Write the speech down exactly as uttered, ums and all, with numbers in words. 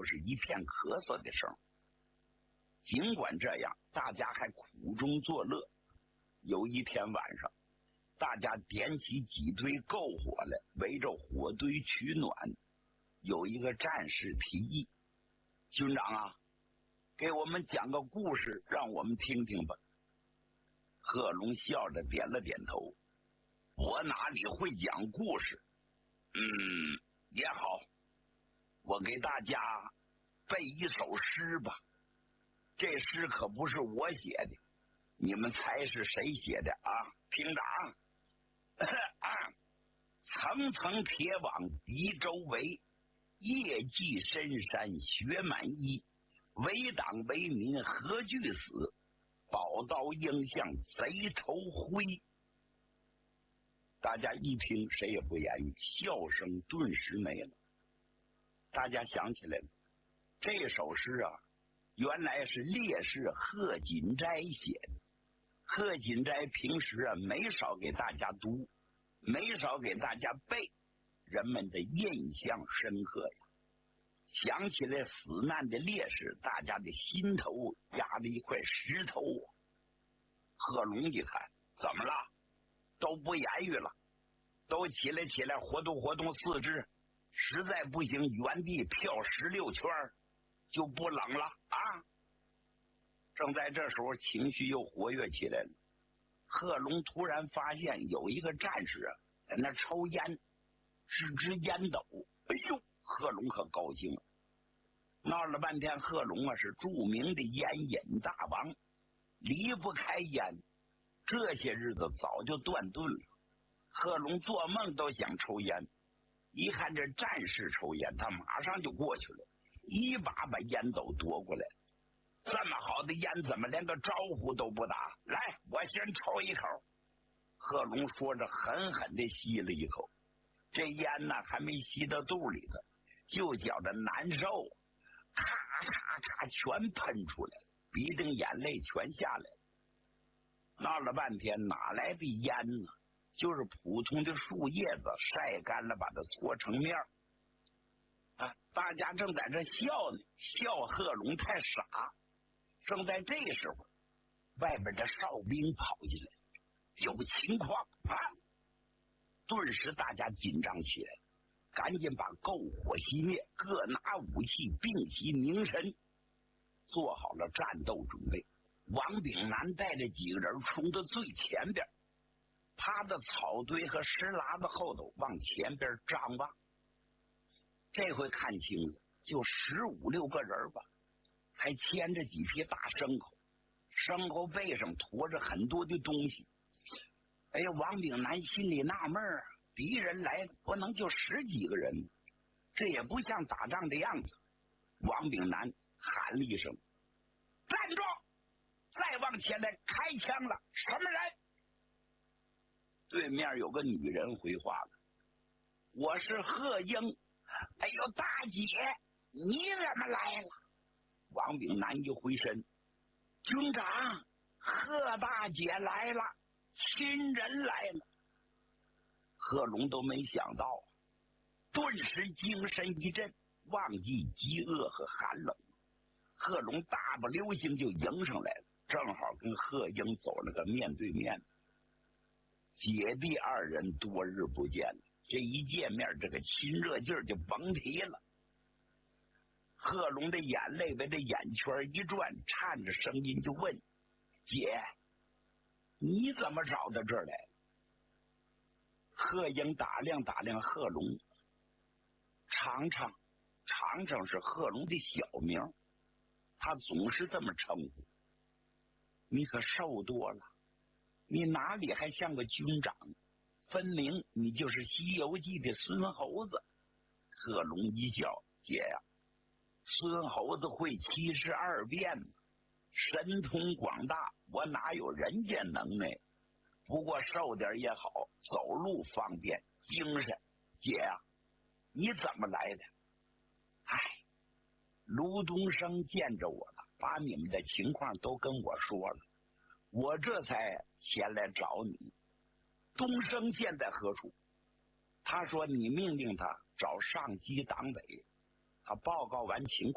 就是一片咳嗽的声。尽管这样，大家还苦中作乐。有一天晚上，大家点起几堆篝火来，围着火堆取暖。有一个战士提议：“军长啊，给我们讲个故事，让我们听听吧。”贺龙笑着点了点头：“我哪里会讲故事？嗯，也好，我给大家背一首诗吧。这诗可不是我写的，你们猜是谁写的啊？厅长，啊，层层铁网敌周围，业绩深山雪满衣。为党为民何惧死？宝刀应向贼头挥。”大家一听，谁也不言语，笑声顿时没了。大家想起来了，这首诗啊，原来是烈士贺锦斋写的。贺锦斋平时啊，没少给大家读，没少给大家背，人们的印象深刻呀。想起来死难的烈士，大家的心头压了一块石头啊。贺龙一看，怎么了？都不言语了，都起来起来，活动活动四肢，实在不行，原地跳十六圈就不冷了啊！正在这时候，情绪又活跃起来了。贺龙突然发现有一个战士啊，在那抽烟，是只烟斗。哎呦，贺龙可高兴了。闹了半天，贺龙啊是著名的烟瘾大王，离不开烟。这些日子早就断顿了。贺龙做梦都想抽烟，一看这战士抽烟，他马上就过去了，一把把烟斗夺过来。这么好的烟，怎么连个招呼都不打？来，我先抽一口。贺龙说着，狠狠地吸了一口。这烟呢，还没吸到肚里头，就觉着难受，咔咔咔全喷出来了，鼻顶眼泪全下来了。闹了半天，哪来的烟呢？就是普通的树叶子晒干了，把它搓成面啊！大家正在这笑呢，笑贺龙太傻。正在这时候，外边的哨兵跑进来，有情况啊！顿时大家紧张起来，赶紧把篝火熄灭，各拿武器，屏息凝神，做好了战斗准备。王炳南带着几个人冲到最前边，趴在草堆和石砬子后头往前边张望。这回看清了，就十五六个人吧，还牵着几匹大牲口，牲口背上驮着很多的东西。哎呀，王炳南心里纳闷啊，敌人来了不能就十几个人，这也不像打仗的样子。王炳南喊了一声：“站住！”再往前来开枪了，什么人？对面有个女人回话了：“我是贺英。”哎呦，大姐，你怎么来了？王炳南一回身：“军长，贺大姐来了，亲人来了。”贺龙都没想到，顿时精神一振，忘记饥饿和寒冷。贺龙大步流星就迎上来了，正好跟贺英走了个面对面。姐弟二人多日不见了，这一见面，这个亲热劲儿就甭提了。贺龙的眼泪围着眼圈一转，颤着声音就问：“姐，你怎么找到这儿来了？”贺英打量打量贺龙，长长，长长是贺龙的小名，他总是这么称呼。你可瘦多了，你哪里还像个军长？分明你就是《西游记》的孙猴子。贺龙一笑：“姐呀、啊，孙猴子会七十二变，神通广大，我哪有人家能耐？不过瘦点也好，走路方便，精神。姐呀、啊，你怎么来的？”唉，卢东升见着我了，把你们的情况都跟我说了，我这才前来找你。东升现在何处？他说你命令他找上级党委。他报告完情况，